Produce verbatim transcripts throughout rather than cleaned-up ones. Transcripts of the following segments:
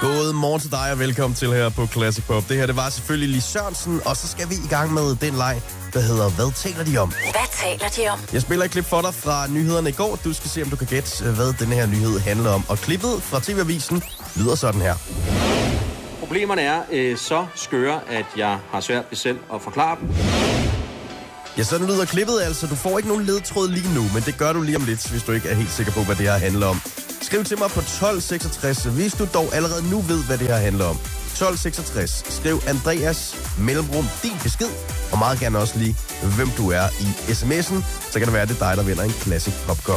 God morgen til dig, og velkommen til her på Classic Pop. Det her, det var selvfølgelig Lis Sørensen, og så skal vi i gang med den leg, der hedder Hvad taler de om? Hvad taler de om? Jeg spiller et klip for dig fra nyhederne i går. Du skal se, om du kan gætte, hvad den her nyhed handler om. Og klippet fra T V-avisen lyder sådan her. Problemerne er øh, så skøre, at jeg har svært ved selv at forklare dem. Ja, sådan lyder klippet altså. Du får ikke nogen ledtråd lige nu, men det gør du lige om lidt, hvis du ikke er helt sikker på, hvad det her handler om. Skriv til mig på tolv seksogtres, hvis du dog allerede nu ved, hvad det her handler om. tolv seksogtres. Skriv Andreas mellemrum din besked, og meget gerne også lige, hvem du er i sms'en. Så kan det være, at det er dig, der vinder en Classic Pop Cup.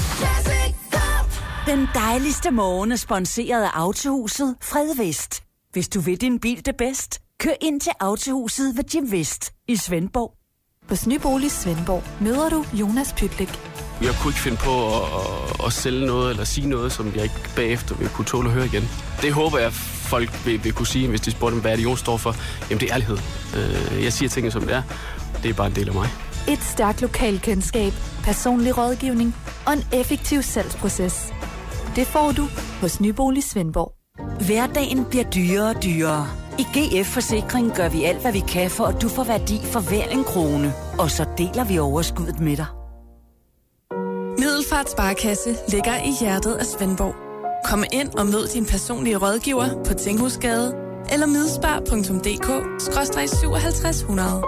Den dejligste morgen er sponsoreret af Autohuset Fred Vest. Hvis du vil din bil det bedst, kør ind til Autohuset ved Jim Vest i Svendborg. Hos Nybolig Svendborg møder du Jonas Pytlik. Jeg kunne ikke finde på at, at, at sælge noget eller sige noget, som jeg ikke bagefter vil kunne tåle at høre igen. Det håber jeg, folk vil, vil kunne sige, hvis de spurgte dem, hvad det Jon står for. Jamen, det er ærlighed. Jeg siger tingene, som det er. Det er bare en del af mig. Et stærkt lokalkendskab, personlig rådgivning og en effektiv salgsproces. Det får du hos Nybolig Svendborg. Hverdagen bliver dyrere og dyrere. I G F Forsikring gør vi alt, hvad vi kan, for at du får værdi for hver en krone. Og så deler vi overskuddet med dig. Middelfart Sparekasse ligger i hjertet af Svendborg. Kom ind og mød din personlige rådgiver på Tinghusgade eller middelspar punktum d k skråstreg syvoghalvtreds hundrede.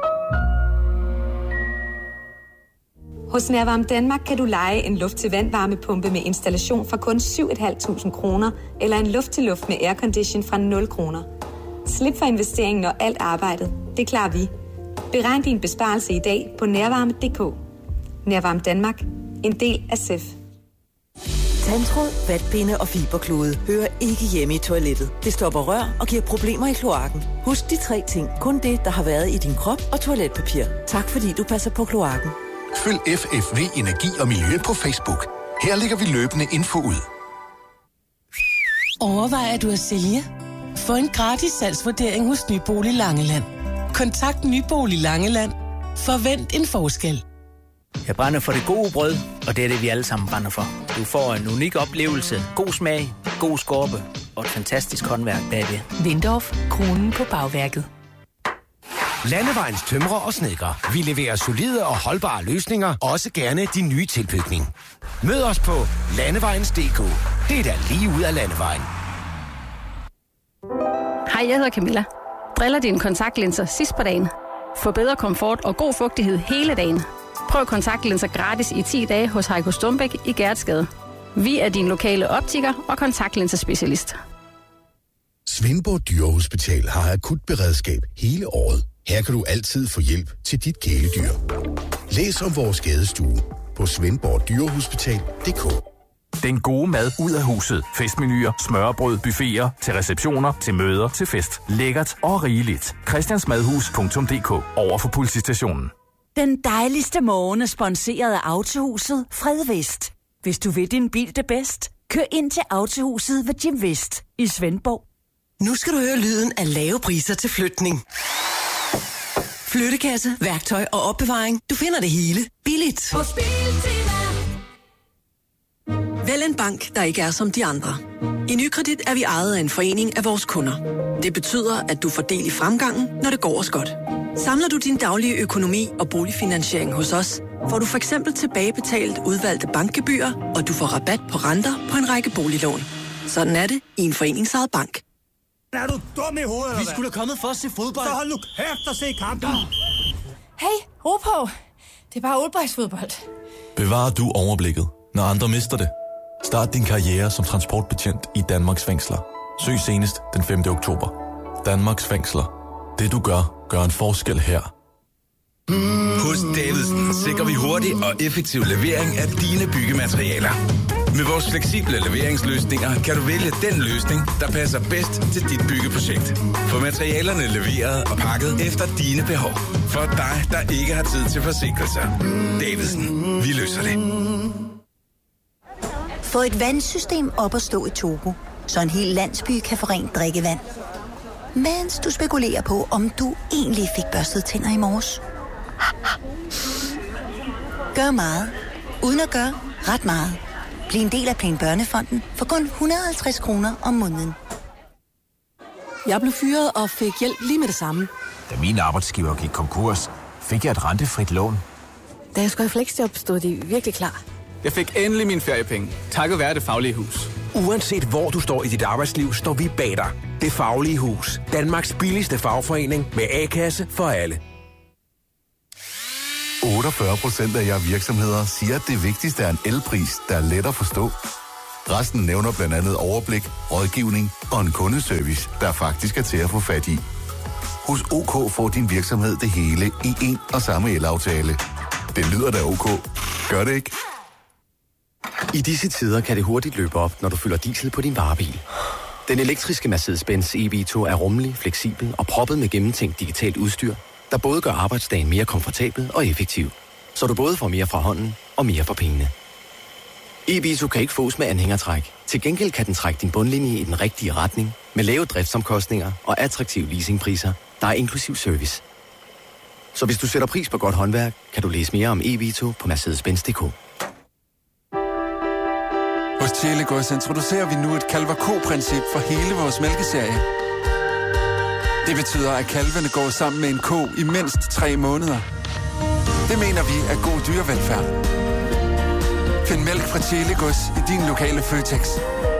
Hos Nærvarme Danmark kan du leje en luft-til-vand-varmepumpe med installation for kun syv tusind fem hundrede kroner eller en luft-til-luft med aircondition fra nul kroner. Slip for investeringen og alt arbejdet. Det klarer vi. Beregn din besparelse i dag på nærvarme punktum d k. Nærvarme Danmark. En del af S E F. Tandtråd, vatpinde og fiberklude hører ikke hjemme i toilettet. Det stopper rør og giver problemer i kloakken. Husk de tre ting. Kun det, der har været i din krop og toiletpapir. Tak fordi du passer på kloakken. Følg F F V Energi og Miljø på Facebook. Her lægger vi løbende info ud. Overvejer du at sælge? Få en gratis salgsvurdering hos Nybolig Langeland. Kontakt Nybolig Langeland. Forvent en forskel. Jeg brænder for det gode brød, og det er det, vi alle sammen brænder for. Du får en unik oplevelse, god smag, god skorpe og et fantastisk håndværk bagved. Lindorf, kronen på bagværket. Landevejens tømrer og snedker. Vi leverer solide og holdbare løsninger, også gerne din nye tilbygning. Mød os på landevejens punktum d k. Det er da lige ud af landevejen. Hej, jeg hedder Camilla. Driller dine kontaktlinser sidst på dagen. Få bedre komfort og god fugtighed hele dagen. Prøv kontaktlinser gratis i ti dage hos Heiko Stumbæk i Gertsgade. Vi er din lokale optiker og kontaktlinserspecialist. Svendborg Dyrehospital har akut beredskab hele året. Her kan du altid få hjælp til dit kæledyr. Læs om vores skadestue på svendborg dyrehospital punktum d k. Den gode mad ud af huset. Festmenuer, smørrebrød, buffeter, til receptioner, til møder, til fest. Lækkert og rigeligt. christiansmadhus punktum d k. Over for politistationen. Den dejligste morgen er sponsoreret af Autohuset Fred Vest. Hvis du vil din bil det bedst, kør ind til Autohuset ved Jim Vest i Svendborg. Nu skal du høre lyden af lave priser til flytning. Flyttekasse, værktøj og opbevaring. Du finder det hele billigt. Hos Biltema. Vælg en bank, der ikke er som de andre. I Nykredit er vi ejet af en forening af vores kunder. Det betyder, at du får del i fremgangen, når det går os godt. Samler du din daglige økonomi og boligfinansiering hos os, får du for eksempel tilbagebetalt udvalgte bankgebyrer, og du får rabat på renter på en række boliglån. Sådan er det i en foreningsejet bank. Er du dum i hovedet, Vi skulle da kommet for at se fodbold. Så hold nu kæft og se kampen. Hey, ro på. Det er bare oldboysfodbold. Bevarer du overblikket, når andre mister det? Start din karriere som transportbetjent i Danmarks fængsler. Søg senest den femte oktober. Danmarks fængsler. Det du gør, gør en forskel her. Hos Davidsen sikrer vi hurtig og effektiv levering af dine byggematerialer. Med vores fleksible leveringsløsninger kan du vælge den løsning, der passer bedst til dit byggeprojekt. Få materialerne leveret og pakket efter dine behov. For dig, der ikke har tid til forsinkelser. Davidsen, vi løser det. Få et vandsystem op at stå i Togo, så en hel landsby kan få rent drikkevand. Mens du spekulerer på, om du egentlig fik børstet tænder i morges. Gør meget, uden at gøre ret meget. Bliv en del af Plan Børnefonden for kun et hundrede og halvtreds kroner om måneden. Jeg blev fyret og fik hjælp lige med det samme. Da min arbejdsgiver gik konkurs, fik jeg et rentefrit lån. Da jeg skulle have fleksjob, stod de virkelig klar. Jeg fik endelig mine feriepenge, takket være Det Faglige Hus. Uanset hvor du står i dit arbejdsliv, står vi bag dig. Det Faglige Hus. Danmarks billigste fagforening med A-kasse for alle. otteogfyrre procent af jer virksomheder siger, at det vigtigste er en elpris, der er let at forstå. Resten nævner blandt andet overblik, rådgivning og en kundeservice, der faktisk er til at få fat i. Hos OK får din virksomhed det hele i én og samme elaftale. Det lyder da OK. Gør det ikke? I disse tider kan det hurtigt løbe op, når du fylder diesel på din varebil. Den elektriske Mercedes-Benz E V to er rummelig, fleksibel og proppet med gennemtænkt digitalt udstyr, der både gør arbejdsdagen mere komfortabel og effektiv, så du både får mere fra hånden og mere for pengene. E V to kan ikke fås med anhængertræk. Til gengæld kan den trække din bundlinje i den rigtige retning, med lave driftsomkostninger og attraktive leasingpriser, der er inklusiv service. Så hvis du sætter pris på godt håndværk, kan du læse mere om E V to på mercedes benz punktum d k. Hos Tjelegårds introducerer vi nu et kalver-ko-princip for hele vores mælkeserie. Det betyder, at kalvene går sammen med en ko i mindst tre måneder. Det mener vi er god dyrevelfærd. Find mælk fra Tjelegårds i din lokale Føtex.